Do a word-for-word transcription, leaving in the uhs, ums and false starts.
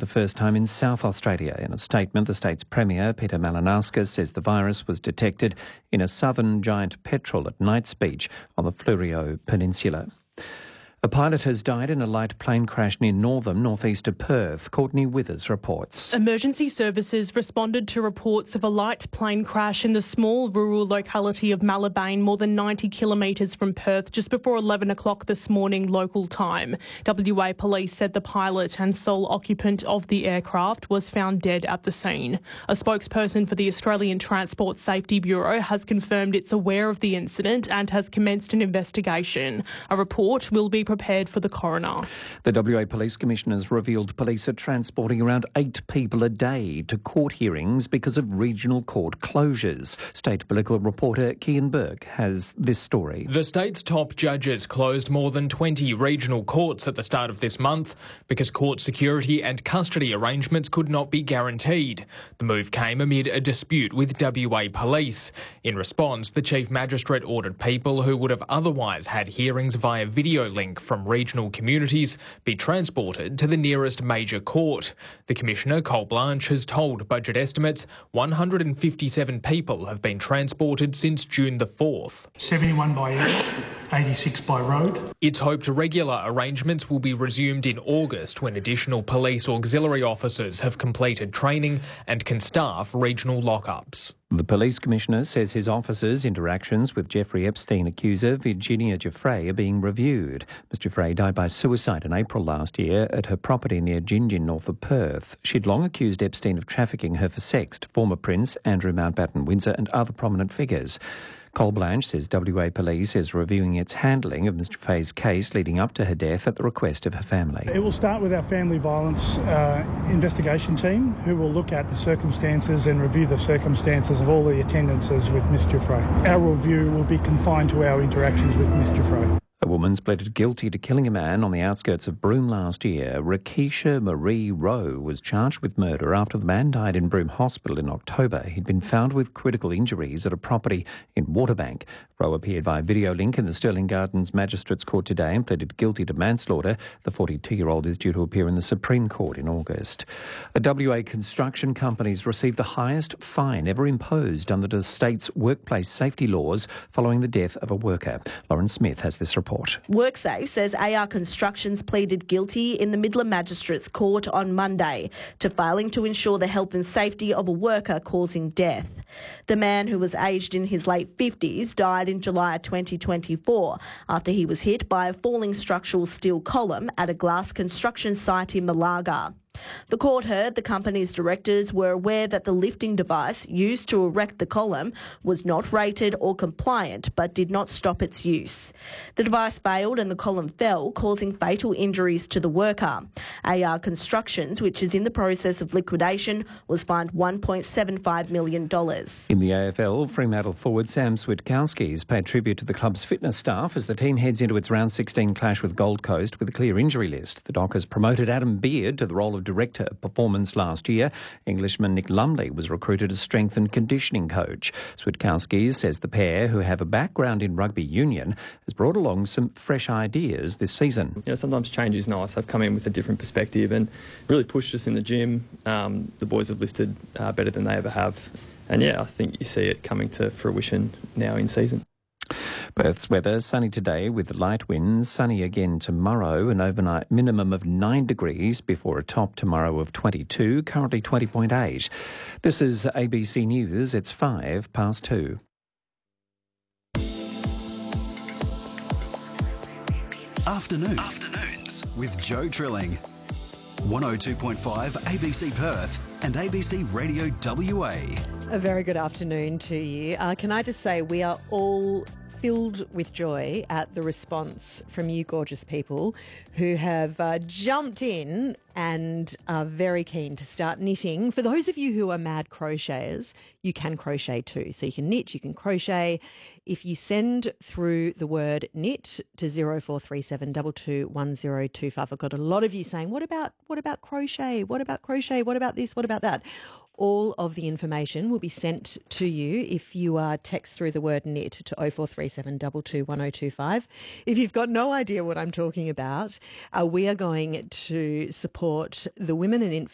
the first time in South Australia. In a statement, the state's Premier, Peter Malinauskas, says the virus was detected in a southern giant petrel at Knights Beach on the Fleurieu Peninsula. A pilot has died in a light plane crash near Northam, northeast of Perth. Courtney Withers reports. Emergency services responded to reports of a light plane crash in the small rural locality of Malabane, more than ninety kilometres from Perth, just before eleven o'clock this morning local time. W A Police said the pilot and sole occupant of the aircraft was found dead at the scene. A spokesperson for the Australian Transport Safety Bureau has confirmed it's aware of the incident and has commenced an investigation. A report will be prepared for the coroner. The W A Police Commissioners revealed police are transporting around eight people a day to court hearings because of regional court closures. State political reporter Kian Burke has this story. The state's top judges closed more than twenty regional courts at the start of this month because court security and custody arrangements could not be guaranteed. The move came amid a dispute with W A Police. In response, the Chief Magistrate ordered people who would have otherwise had hearings via video link from regional communities be transported to the nearest major court. The Commissioner, Cole Blanche, has told budget estimates one hundred fifty-seven people have been transported since June the fourth. seventy-one by air, eighty-six by road. It's hoped regular arrangements will be resumed in August when additional police auxiliary officers have completed training and can staff regional lockups. The Police Commissioner says his officers' interactions with Jeffrey Epstein accuser Virginia Giuffre are being reviewed. Miz Giuffre died by suicide in April last year at her property near Gingin, north of Perth. She'd long accused Epstein of trafficking her for sex to former Prince Andrew Mountbatten Windsor and other prominent figures. Cole Blanche says W A Police is reviewing its handling of Miz Giuffre's case leading up to her death at the request of her family. It will start with our family violence uh, investigation team, who will look at the circumstances and review the circumstances of all the attendances with Miz Giuffre. Our review will be confined to our interactions with Miz Giuffre. A woman's pleaded guilty to killing a man on the outskirts of Broome last year. Rakisha Marie Rowe was charged with murder after the man died in Broome Hospital in October. He'd been found with critical injuries at a property in Waterbank. Rowe appeared via video link in the Stirling Gardens Magistrates Court today and pleaded guilty to manslaughter. The forty-two-year-old is due to appear in the Supreme Court in August. A W A construction company's received the highest fine ever imposed under the state's workplace safety laws following the death of a worker. Lauren Smith has this report. WorkSafe says A R Constructions pleaded guilty in the Midland Magistrates Court on Monday to failing to ensure the health and safety of a worker causing death. The man, who was aged in his late fifties, died in July twenty twenty-four after he was hit by a falling structural steel column at a glass construction site in Malaga. The court heard the company's directors were aware that the lifting device used to erect the column was not rated or compliant, but did not stop its use. The device failed and the column fell, causing fatal injuries to the worker. A R Constructions, which is in the process of liquidation, was fined one point seven five million dollars. In the A F L, Fremantle forward Sam Switkowski has paid tribute to the club's fitness staff as the team heads into its round sixteen clash with Gold Coast with a clear injury list. The Dockers promoted Adam Beard to the role of Director of Performance last year. Englishman Nick Lumley was recruited as strength and conditioning coach. Switkowski says the pair, who have a background in rugby union, has brought along some fresh ideas this season. You know, sometimes change is nice. I've come in with a different perspective and really pushed us in the gym. Um, the boys have lifted uh, better than they ever have. And yeah, I think you see it coming to fruition now in season. Perth's weather, sunny today with light winds, sunny again tomorrow, an overnight minimum of nine degrees before a top tomorrow of twenty-two, currently twenty point eight. This is A B C News, it's five past two. Afternoons, Afternoons with Joe Trilling. one oh two point five A B C Perth and A B C Radio W A. A very good afternoon to you. Uh, can I just say we are all filled with joy at the response from you gorgeous people who have uh, jumped in and are very keen to start knitting. For those of you who are mad crocheters, you can crochet too. So you can knit, you can crochet. If you send through the word knit to zero four three seven two two one zero two five, I've got a lot of you saying, what about what about crochet? What about crochet? What about this? What about that? All of the information will be sent to you if you uh, text through the word knit to zero four three seven two two one zero two five. If you've got no idea what I'm talking about, uh, we are going to support the women and infants